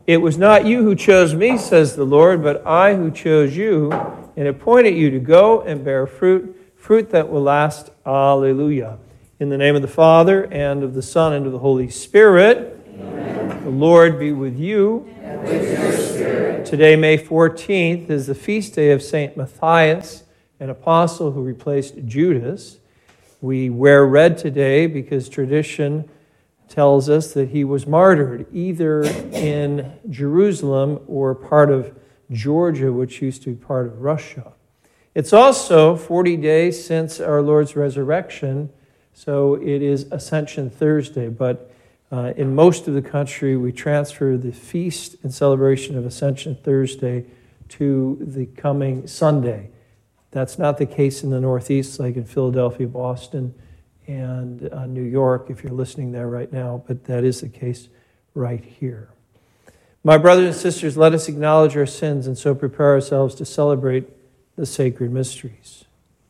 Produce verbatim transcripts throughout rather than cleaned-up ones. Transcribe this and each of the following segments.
It was not you who chose me, says the Lord, but I who chose you and appointed you to go and bear fruit, fruit that will last. Alleluia. In the name of the Father, and of the Son, and of the Holy Spirit. Amen. The Lord be with you. And with your spirit. Today, May fourteenth, is the feast day of Saint Matthias, an apostle who replaced Judas. We wear red today because tradition tells us that he was martyred either in Jerusalem or part of Georgia, which used to be part of Russia. It's also forty days since our Lord's resurrection, so it is Ascension Thursday. But uh, in most of the country, we transfer the feast and celebration of Ascension Thursday to the coming Sunday. That's not the case in the Northeast, like in Philadelphia, Boston, and uh, New York, if you're listening there right now, but that is the case right here. My brothers and sisters, let us acknowledge our sins and so prepare ourselves to celebrate the sacred mysteries.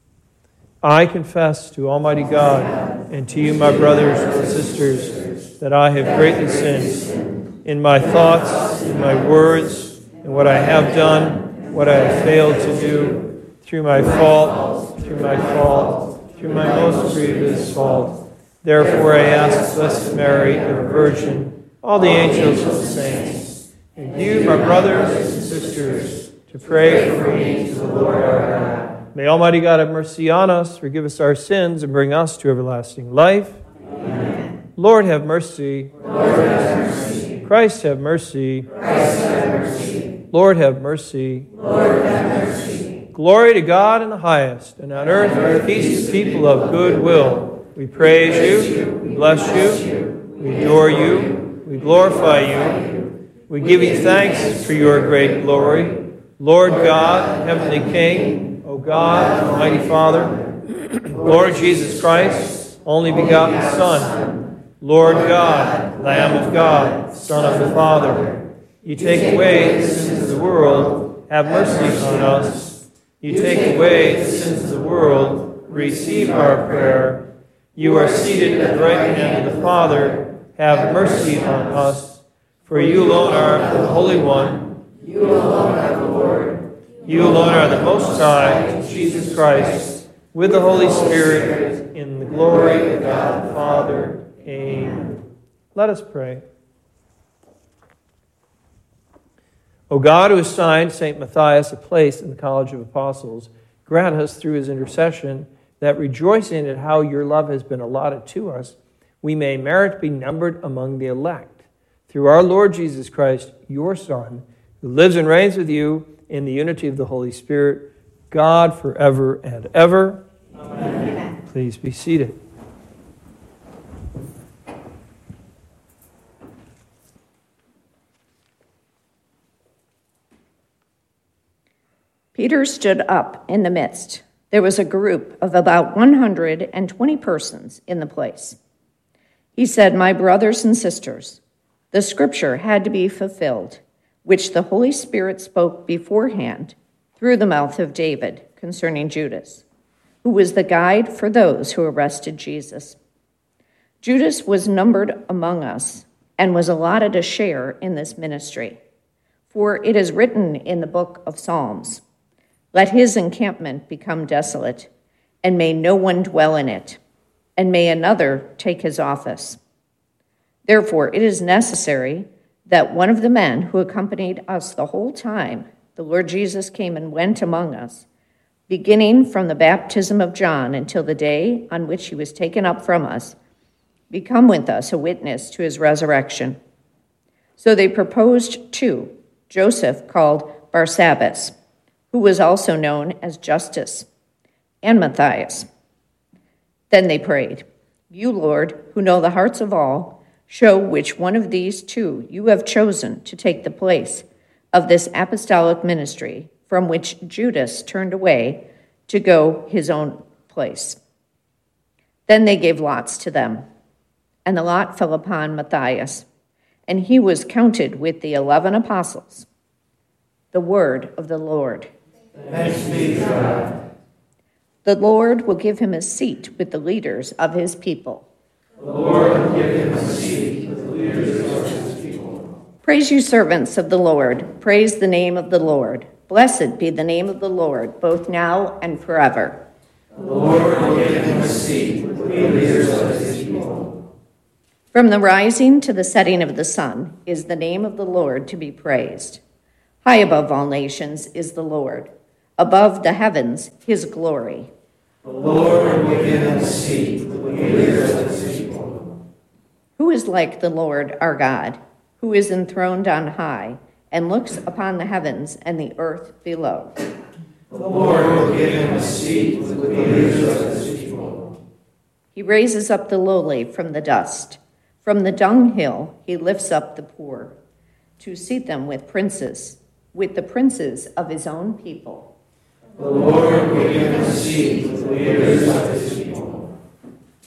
I confess to Almighty God and to you, my brothers and sisters, that I have greatly sinned in my thoughts, in my words, in what I have done, what I have failed to do, through my fault, through my fault, through my most grievous fault. Therefore I ask Blessed Mary, ever Virgin, all the angels and the saints, and you, my brothers and sisters, to pray for me to the Lord our God. May Almighty God have mercy on us, forgive us our sins, and bring us to everlasting life. Amen. Lord have mercy. Lord have mercy. Christ have mercy. Christ have mercy. Lord have mercy. Lord have mercy. Glory to God in the highest, and on earth peace to people of good will. We praise you, we bless you, we adore you, we glorify you. We give you thanks for your great glory. Lord God, Heavenly King, O God, Almighty Father, Lord Jesus Christ, only begotten Son, Lord God, Lamb of God, Son of the Father, you take away the sins of the world, have mercy on us. You take away the sins of the world, receive our prayer. You are seated at the right hand of the Father, have mercy on us. For you alone are the Holy One. You alone are the Lord. You alone are the Most High, Jesus Christ, with the Holy Spirit, in the glory of God the Father. Amen. Let us pray. O God, who assigned Saint Matthias a place in the College of Apostles, grant us through his intercession that, rejoicing at how your love has been allotted to us, we may merit to be numbered among the elect. Through our Lord Jesus Christ, your Son, who lives and reigns with you in the unity of the Holy Spirit, God forever and ever. Amen. Please be seated. Peter stood up in the midst. There was a group of about one hundred twenty persons in the place. He said, "My brothers and sisters, the scripture had to be fulfilled, which the Holy Spirit spoke beforehand through the mouth of David concerning Judas, who was the guide for those who arrested Jesus. Judas was numbered among us and was allotted a share in this ministry. For it is written in the book of Psalms, 'Let his encampment become desolate, and may no one dwell in it, and may another take his office.' Therefore, it is necessary that one of the men who accompanied us the whole time the Lord Jesus came and went among us, beginning from the baptism of John until the day on which he was taken up from us, become with us a witness to his resurrection." So they proposed two, Joseph called Barsabbas, who was also known as Justus, and Matthias. Then they prayed, "You, Lord, who know the hearts of all, show which one of these two you have chosen to take the place of this apostolic ministry from which Judas turned away to go his own place." Then they gave lots to them, and the lot fell upon Matthias, and he was counted with the eleven apostles. The word of the Lord. Thanks be to God. The Lord will give him a seat with the leaders of his people. The Lord will give him a seat with the leaders of his people. Praise you, servants of the Lord. Praise the name of the Lord. Blessed be the name of the Lord, both now and forever. The Lord will give him a seat with the leaders of his people. From the rising to the setting of the sun is the name of the Lord to be praised. High above all nations is the Lord. Above the heavens, his glory. The Lord will give him a seat with the leaders of his people. Who is like the Lord our God, who is enthroned on high and looks upon the heavens and the earth below? The Lord will give him a seat with the leaders of his people. He raises up the lowly from the dust. From the dunghill he lifts up the poor, to seat them with princes, with the princes of his own people. The Lord will give him a seat with the leaders of his people.